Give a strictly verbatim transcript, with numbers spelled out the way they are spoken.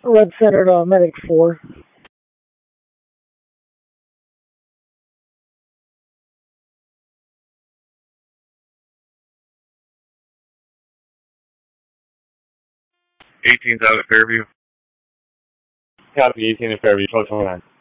Red Center to Medic four. eighteen's out at Fairview. Copy, eighteen at Fairview, twelve twenty-nine.